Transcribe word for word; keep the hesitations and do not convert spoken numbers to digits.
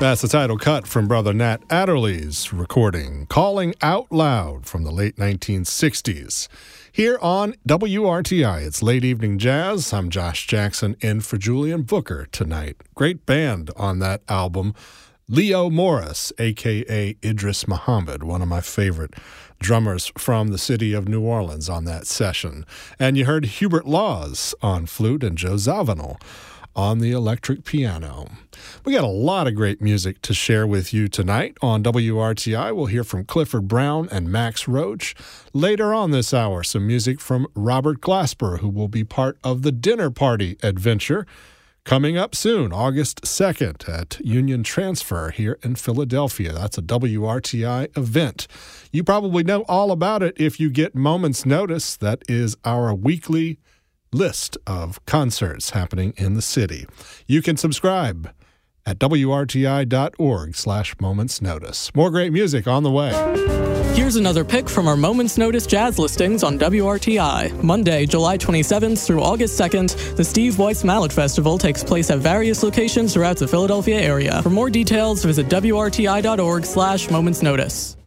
That's the title cut from Brother Nat Adderley's recording, Calling Out Loud, from the late nineteen sixties. Here on W R T I, it's Late Evening Jazz. I'm Josh Jackson, in for Julian Booker tonight. Great band on that album. Leo Morris, a k a. Idris Muhammad, one of my favorite drummers from the city of New Orleans on that session. And you heard Hubert Laws on flute and Joe Zawinul on the electric piano. We got a lot of great music to share with you tonight on W R T I. We'll hear from Clifford Brown and Max Roach. Later on this hour, some music from Robert Glasper, who will be part of the Dinner Party Adventure, coming up soon, August second, at Union Transfer here in Philadelphia. That's a W R T I event. You probably know all about it if you get Moments Notice. That is our weekly list of concerts happening in the city. You can subscribe at W R T I dot org slash Moments Notice. More great music on the way. Here's another pick from our Moments Notice jazz listings on W R T I. Monday, July twenty-seventh through August second, the Steve Weiss Mallet Festival takes place at various locations throughout the Philadelphia area. For more details, visit W R T I dot org slash Moments Notice.